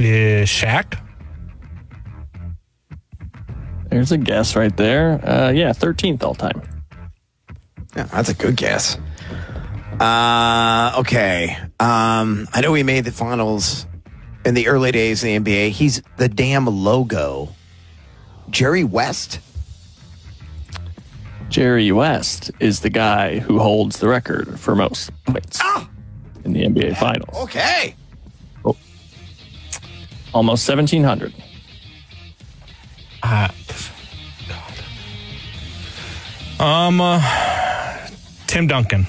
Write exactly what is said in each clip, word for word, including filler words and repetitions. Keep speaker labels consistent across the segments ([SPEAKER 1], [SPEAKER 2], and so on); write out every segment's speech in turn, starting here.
[SPEAKER 1] Uh, Shaq?
[SPEAKER 2] There's a guess right there. Uh, yeah, thirteenth all time.
[SPEAKER 3] Yeah, that's a good guess. Uh, okay. Um, I know he made the finals in the early days of the N B A. He's the damn logo. Jerry West?
[SPEAKER 2] Jerry West is the guy who holds the record for most points
[SPEAKER 3] ah!
[SPEAKER 2] in the N B A Finals.
[SPEAKER 3] Okay.
[SPEAKER 2] Oh. Almost seventeen hundred.
[SPEAKER 1] Uh, God. Um, uh, Tim Duncan.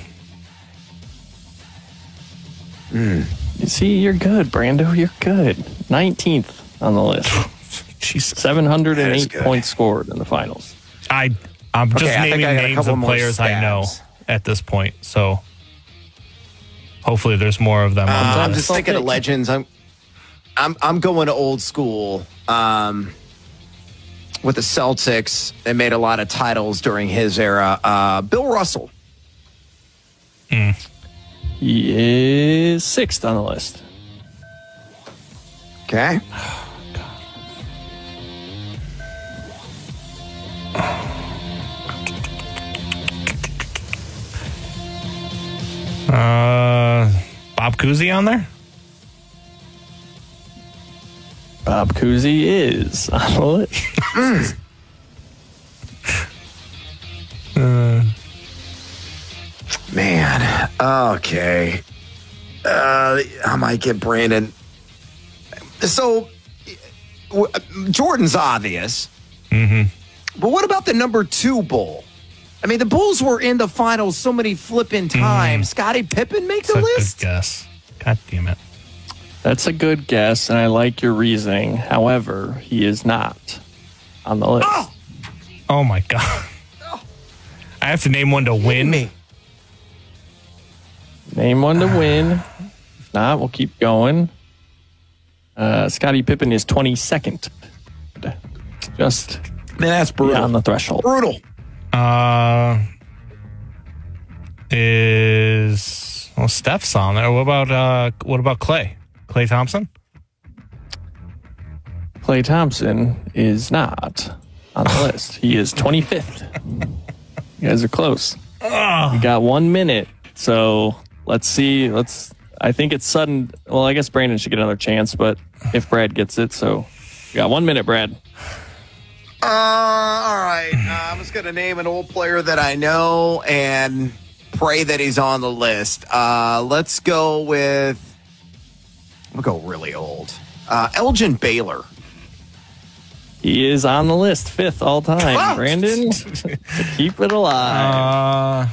[SPEAKER 2] Mm. You see, you're good, Brando. You're good. nineteenth on the list.
[SPEAKER 1] Jeez.
[SPEAKER 2] seven hundred eight points scored in the finals.
[SPEAKER 1] I, I'm just
[SPEAKER 3] okay,
[SPEAKER 1] naming names of players I know at this point, so hopefully there's more of them.
[SPEAKER 3] Uh,
[SPEAKER 1] on
[SPEAKER 3] I'm just thinking of legends. I'm, I'm, I'm going to old school. Um, with the Celtics, they made a lot of titles during his era. Uh, Bill Russell.
[SPEAKER 1] Mm.
[SPEAKER 2] He is sixth on the list.
[SPEAKER 3] Okay.
[SPEAKER 1] Uh, Bob Cousy on there?
[SPEAKER 2] Bob Cousy is on the list.
[SPEAKER 3] uh, Man, okay. Uh, I might get Brandon. So, Jordan's obvious.
[SPEAKER 1] Mm-hmm.
[SPEAKER 3] But what about the number two Bull? I mean, the Bulls were in the finals so many flipping times. Mm. Scottie Pippen make the
[SPEAKER 1] That's
[SPEAKER 3] list?
[SPEAKER 1] A good guess. God damn it.
[SPEAKER 2] That's a good guess, and I like your reasoning. However, he is not on the list.
[SPEAKER 3] Oh,
[SPEAKER 1] oh my God. Oh. I have to name one to win.
[SPEAKER 3] Me.
[SPEAKER 2] Name one to win. If not, we'll keep going. Uh, Scottie Pippen is twenty-second. Just
[SPEAKER 3] Man, that's brutal.
[SPEAKER 2] on the threshold.
[SPEAKER 3] Brutal.
[SPEAKER 1] Uh, is well, Steph's on there. What about uh, what about Klay? Klay Thompson?
[SPEAKER 2] Klay Thompson is not on the list. He is twenty-fifth. You guys are close.
[SPEAKER 1] Oh.
[SPEAKER 2] We got one minute, so let's see. Let's. I think it's sudden. Well, I guess Brandon should get another chance, but if Brad gets it, so we got one minute, Brad.
[SPEAKER 3] Uh, all right. Uh, I'm just going to name an old player that I know and pray that he's on the list. Uh, let's go with, we'll go really old. Uh, Elgin Baylor.
[SPEAKER 2] He is on the list, fifth all time. Oh! Brandon, keep it alive.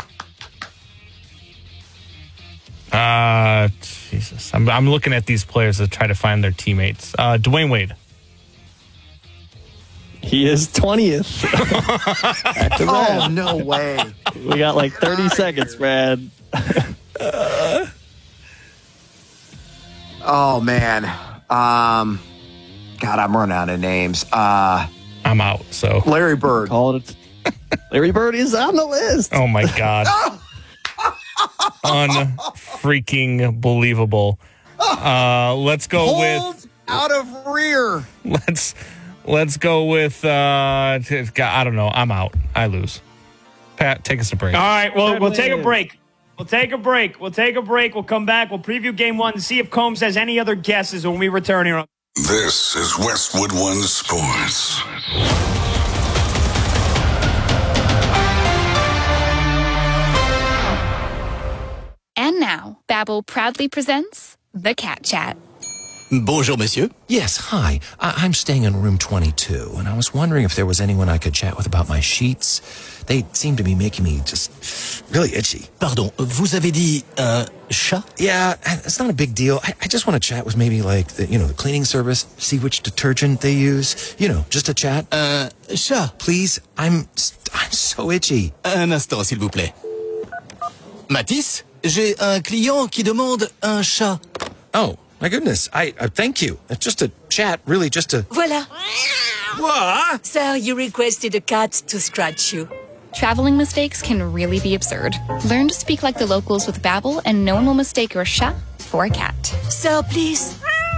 [SPEAKER 1] Uh, uh, Jesus. I'm, I'm looking at these players to try to find their teammates. Uh, Dwayne Wade.
[SPEAKER 2] He is twentieth.
[SPEAKER 3] Oh, no way.
[SPEAKER 2] We got like thirty seconds, Brad.
[SPEAKER 3] uh, oh, man. Um, God, I'm running out of names. Uh,
[SPEAKER 1] I'm out, so.
[SPEAKER 3] Larry Bird.
[SPEAKER 2] Call it. Larry Bird is on the list.
[SPEAKER 1] Oh, my God. Unfreaking believable. Uh, let's go
[SPEAKER 3] Hold
[SPEAKER 1] with.
[SPEAKER 3] Out of rear.
[SPEAKER 1] Let's. Let's go with, uh, I don't know. I'm out. I lose. Pat, take us a break.
[SPEAKER 4] All right. Well, we'll take a break. We'll take a break. We'll take a break. We'll come back. We'll preview game one and see if Combs has any other guesses when we return here.
[SPEAKER 5] This is Westwood One Sports.
[SPEAKER 6] And now, Babbel proudly presents The Cat Chat.
[SPEAKER 7] Bonjour, monsieur.
[SPEAKER 8] Yes, hi. I- I'm staying in room twenty-two, and I was wondering if there was anyone I could chat with about my sheets. They seem to be making me just really itchy.
[SPEAKER 7] Pardon, vous avez dit un chat?
[SPEAKER 8] Yeah, it's not a big deal. I, I just want to chat with maybe like the, you know, the cleaning service, see which detergent they use. You know, just a chat.
[SPEAKER 7] Un chat?
[SPEAKER 8] Please, I'm I'm so itchy.
[SPEAKER 7] Un instant, s'il vous plaît. Mathis, j'ai un client qui demande un chat.
[SPEAKER 8] Oh. My goodness, I uh, thank you. It's just a chat, really just a...
[SPEAKER 9] Voila.
[SPEAKER 8] What?
[SPEAKER 9] Sir, you requested a cat to scratch you.
[SPEAKER 6] Traveling mistakes can really be absurd. Learn to speak like the locals with Babbel, and no one will mistake your chat for a cat.
[SPEAKER 9] Sir, please.